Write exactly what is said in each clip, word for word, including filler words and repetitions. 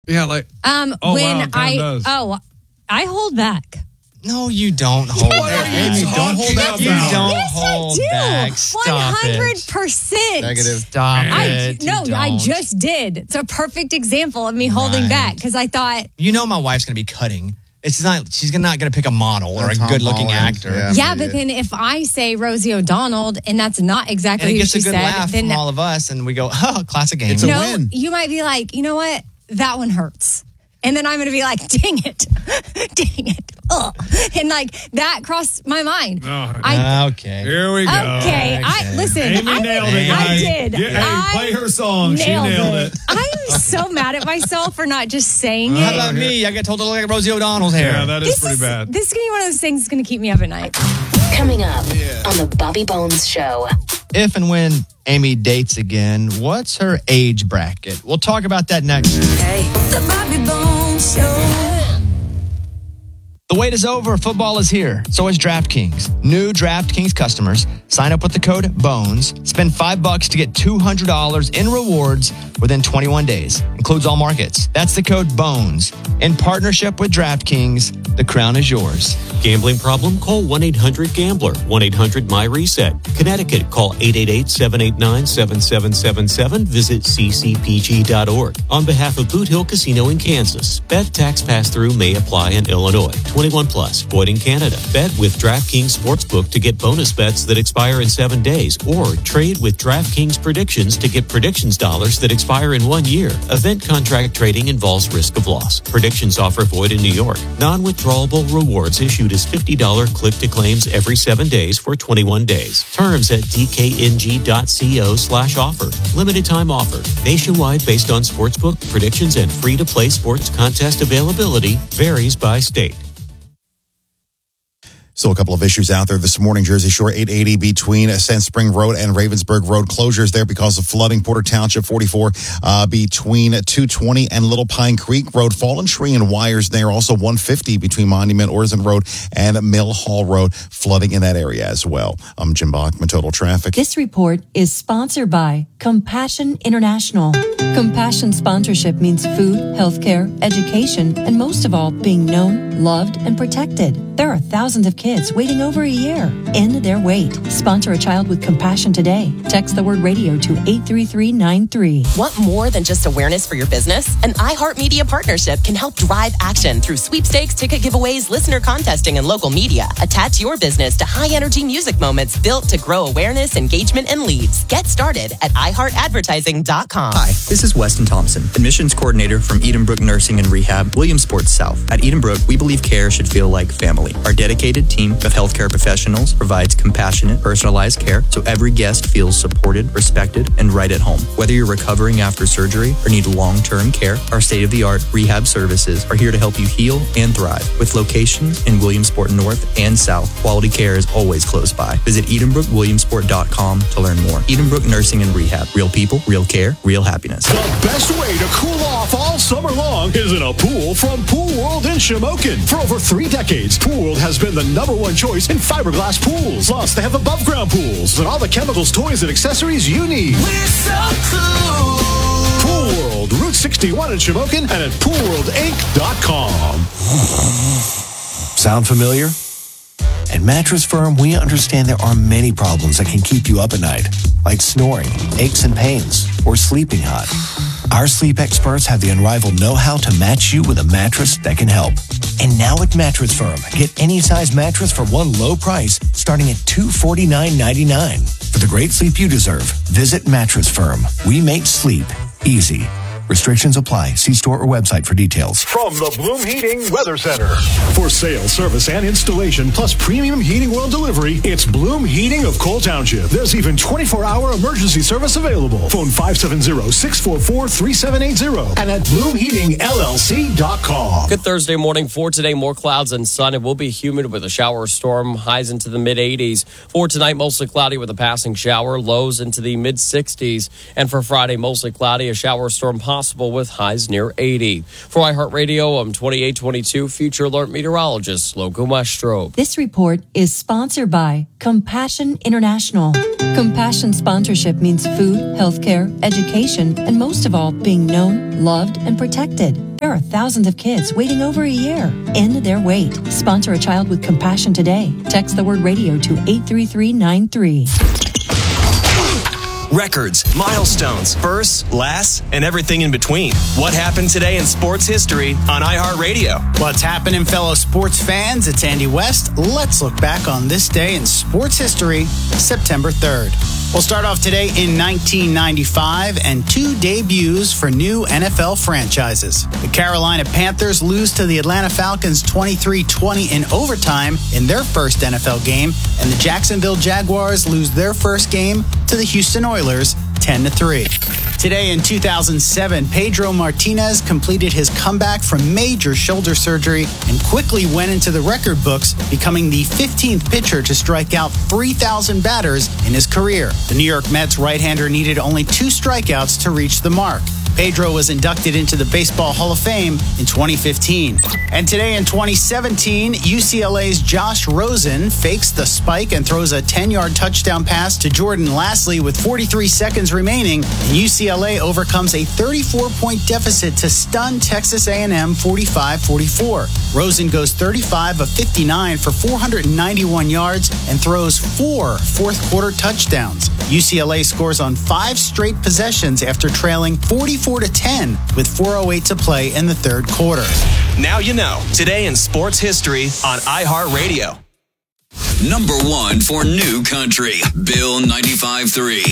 Yeah, like Um, oh, when wow, Tom I does. oh, I hold back. No, you don't hold Yes, back. I do. Amy, don't hold Yes, back. You I do. don't Yes, hold I do. back. Stop One hundred it. percent. Negative. Stop I it. no, You I don't. just did. It's a perfect example of me holding Right. back because I thought, You know my wife's going to be cutting. It's not. She's not going to pick a model or Or a Tom good-looking Holland. actor. Yeah. yeah, Yeah. but then if I say Rosie O'Donnell and that's not exactly And it who gets she a good said, laugh then from all of us, and we go, "Oh, classic Amy." It's a no, win. you might be like, you know what, that one hurts. And then I'm going to be like, dang it, dang it. Ugh. And like that crossed my mind. Oh, I, okay. Here we go. okay, I listen. Amy I, nailed it, I guys. did. Yeah, hey, I play her song. She nailed nailed it. I'm so mad at myself for not just saying How it. about me? I got told to look like Rosie O'Donnell's hair. Yeah, that is This pretty is, bad. this is going to be one of those things that's going to keep me up at night. Coming up on the Bobby Bones Show. If and when Amy dates again, what's her age bracket? We'll talk about that next. Hey, the Bobby Bones Show. The wait is over. Football is here. So is DraftKings. New DraftKings customers sign up with the code BONES. Spend five bucks to get two hundred dollars in rewards within twenty-one days. Includes all markets. That's the code BONES. In partnership with DraftKings, the crown is yours. Gambling problem? Call one eight hundred gambler. one eight hundred my reset. Connecticut, call eight eight eight, seven eight nine, seven seven seven seven. Visit c c p g dot org. On behalf of Boot Hill Casino in Kansas, bet tax pass-through may apply in Illinois. twenty-one plus, void in Canada. Bet with DraftKings Sportsbook to get bonus bets that expire in seven days, or trade with DraftKings Predictions to get predictions dollars that expire in one year. Event contract trading involves risk of loss. Predictions offer void in New York. Non-withdrawable rewards issued as fifty dollars click-to-claims every seven days for twenty-one days. Terms at d k n g dot co slash offer. Limited time offer. Nationwide based on sportsbook, predictions, and free-to-play sports contest availability. Varies by state. Still a couple of issues out there this morning. Jersey Shore eight eighty between Ascent Spring Road and Ravensburg Road. Closures there because of flooding. Porter Township forty-four uh, between two twenty and Little Pine Creek Road. Fallen tree and wires there. Also one fifty between Monument, Orson Road and Mill Hall Road. Flooding in that area as well. I'm Jim Bachman, Total Traffic. This report is sponsored by Compassion International. Compassion sponsorship means food, healthcare, education, and most of all, being known, loved, and protected. There are thousands of kids waiting over a year. End their wait. Sponsor a child with compassion today. Text the word radio to eight three three nine three. Want more than just awareness for your business? An iHeartMedia partnership can help drive action through sweepstakes, ticket giveaways, listener contesting, and local media. Attach your business to high-energy music moments built to grow awareness, engagement, and leads. Get started at i heart advertising dot com. Hi, this is Weston Thompson, admissions coordinator from Edenbrook Nursing and Rehab, Williamsport South. At Edenbrook, we believe care should feel like family. Our dedicated team of healthcare professionals provides compassionate, personalized care so every guest feels supported, respected, and right at home. Whether you're recovering after surgery or need long-term care, our state-of-the-art rehab services are here to help you heal and thrive. With locations in Williamsport North and South, quality care is always close by. Visit edenbrook williamsport dot com to learn more. Edenbrook Nursing and Rehab. Real people, real care, real happiness. The best way to cool off all summer long is in a pool from Pool World in Shamokin. For over three decades, Pool World has been the number one choice in fiberglass pools. Plus, they have above ground pools and all the chemicals, toys, and accessories you need. We're so cool. Pool World, Route sixty-one in Shamokin and at pool world inc dot com. Sound familiar? At Mattress Firm, we understand there are many problems that can keep you up at night, like snoring, aches and pains, or sleeping hot. Our sleep experts have the unrivaled know-how to match you with a mattress that can help. And now at Mattress Firm, get any size mattress for one low price, starting at two hundred forty-nine ninety-nine. For the great sleep you deserve, visit Mattress Firm. We make sleep easy. Restrictions apply. See store or website for details. From the Bloom Heating Weather Center. For sales, service, and installation, plus premium heating oil delivery, it's Bloom Heating of Cole Township. There's even twenty-four hour emergency service available. Phone five seven zero, six four four, three seven eight zero and at bloom heating l l c dot com. Good Thursday morning. For today, more clouds and sun. It will be humid with a shower or storm. Highs into the mid eighties. For tonight, mostly cloudy with a passing shower. Lows into the mid sixties. And for Friday, mostly cloudy, a shower or storm possible with highs near eighty. For iHeartRadio, I'm twenty-eight twenty-two Future Alert meteorologist Logan Westrope. This report is sponsored by Compassion International. Compassion sponsorship means food, healthcare, education, and most of all, being known, loved, and protected. There are thousands of kids waiting over a year. End their wait. Sponsor a child with compassion today. Text the word radio to eight three three nine three. Records, milestones, firsts, lasts, and everything in between. What happened today in sports history on iHeartRadio? What's happening, fellow sports fans? It's Andy West. Let's look back on this day in sports history, September third. We'll start off today in nineteen ninety-five and two debuts for new N F L franchises. The Carolina Panthers lose to the Atlanta Falcons twenty-three twenty in overtime in their first N F L game, and the Jacksonville Jaguars lose their first game to the Houston Oilers ten to three. Today in two thousand seven, Pedro Martinez completed his comeback from major shoulder surgery and quickly went into the record books, becoming the fifteenth pitcher to strike out three thousand batters in his career. The New York Mets right-hander needed only two strikeouts to reach the mark. Pedro was inducted into the Baseball Hall of Fame in twenty fifteen. And today in twenty seventeen, U C L A's Josh Rosen fakes the spike and throws a ten-yard touchdown pass to Jordan Lastly with forty-three seconds remaining, and U C L A overcomes a thirty-four point deficit to stun Texas A and M forty-five forty-four. Rosen goes thirty-five of fifty-nine for four hundred ninety-one yards and throws four fourth-quarter touchdowns. U C L A scores on five straight possessions after trailing forty-four to ten with four oh eight to play in the third quarter. Now you know. Today in sports history on iHeartRadio. Number one for new country, Bill ninety-five three.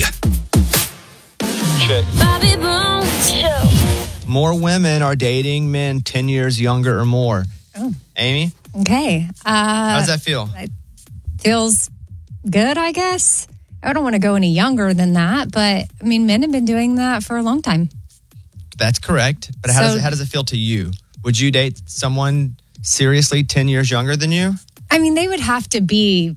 Bobby Bones Show. More women are dating men ten years younger or more. Oh. Amy? Okay. Uh, How does that feel? It feels good, I guess. I don't want to go any younger than that, but I mean, men have been doing that for a long time. That's correct. But how, So- does it, how does it feel to you? Would you date someone seriously ten years younger than you? I mean, they would have to be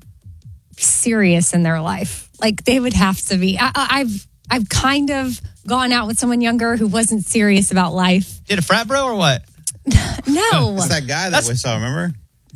serious in their life. Like they would have to be. I, I- I've I've kind of gone out with someone younger who wasn't serious about life. Did a frat bro or what? No, It's that guy that we saw, remember?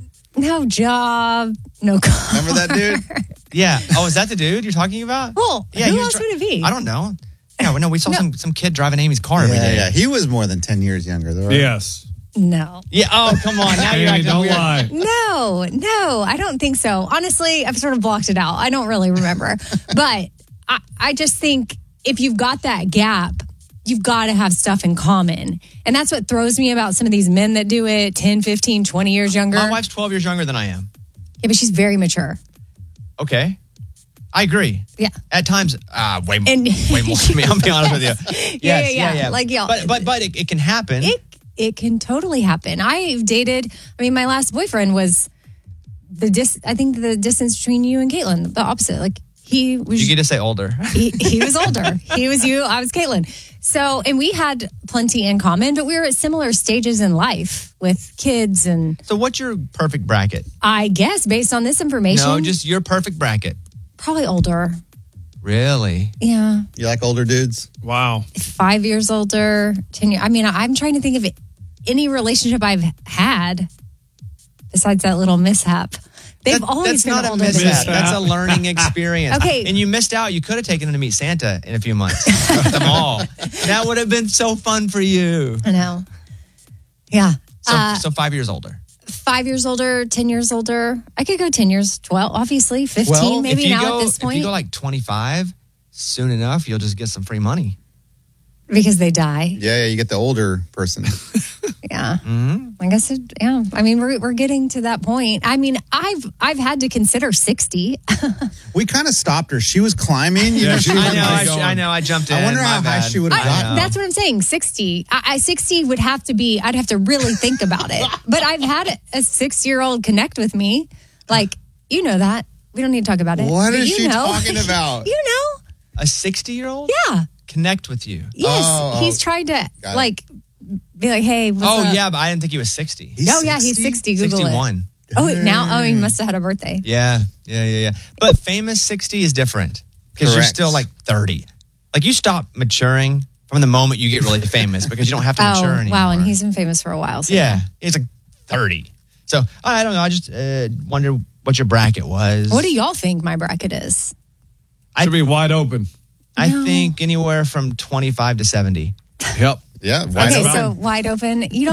no job, no car. Remember that dude? Yeah. Oh, is that the dude you're talking about? Well, Yeah, who he was else dri- would it be? I don't know. Yeah, well, no, we saw No. some some kid driving Amy's car every Yeah, day. yeah. He was more than ten years younger, though, right? Yes. No. Yeah. Oh, come on. Now you're Amy, acting don't weird. lie. No, no, I don't think so. Honestly, I've sort of blocked it out. I don't really remember. But I, I just think if you've got that gap, you've got to have stuff in common. And that's what throws me about some of these men that do it ten, fifteen, twenty years younger. My wife's twelve years younger than I am. Yeah, but she's very mature. Okay. I agree. Yeah. At times, uh, way, more, And- way more than me. I'll be honest with you. Yeah, Yes, yeah, yeah. Like, yeah. But, but, but it, it can happen. It it can totally happen. I've dated, I mean, my last boyfriend was the dis, I think the distance between you and Caitlin, the opposite. Like he was you get to say older. he, he was older. He was you. I was Caitlin. So, and we had plenty in common, but we were at similar stages in life with kids. And So what's your perfect bracket? I guess based on this information, No, just your perfect bracket. probably older. Really? Yeah. You like older dudes? Wow. Five years older, ten years. I mean, I'm trying to think of any relationship I've had besides that little mishap. They've That- always that's been not a older mishap. than me. That's a learning experience. Okay. And you missed out. You could have taken him to meet Santa in a few months. At the mall. That would have been so fun for you. I know. Yeah. So, Uh, so five years older. Five years older, ten years older. I could go ten years, twelve, obviously, fifteen, Well, maybe if you now go, at this point. If you go like twenty-five, soon enough, you'll just get some free money. Because they die. Yeah, yeah, you get the older person. Yeah. Mm-hmm. I guess it, yeah. I mean, we're, we're getting to that point. I mean, I've, I've had to consider sixty. We kind of stopped her. She was climbing. You Yeah, know, she she was I know, like, I, I know, I jumped in. I wonder my how high bad. she would have I, gotten. that's what I'm saying. sixty. I, I sixty would have to be, I'd have to really think about it. But I've had a, a six year old connect with me. Like, you know that. We don't need to talk about it. What But is you she know. talking about? You know. A sixty-year-old? Yeah. Connect with you. Yes. Oh, he's oh. tried to, Got it. like, be like, hey, what's Oh, up? yeah, but I didn't think he was sixty. He's Oh, yeah, he's sixty. Google sixty-one. it. Oh, now, oh, he must have had a birthday. Yeah, yeah, yeah, yeah. But famous sixty is different because you're Correct. still like thirty. Like you stop maturing from the moment you get really famous because you don't have to mature Oh, anymore. wow. And he's been famous for a while. So yeah, he's like thirty. So I don't know. I just uh, wonder what your bracket was. What do y'all think my bracket is? Should be wide open. I think anywhere from twenty-five to seventy. Yep. Yeah. Why Okay, not? so wide open. You don't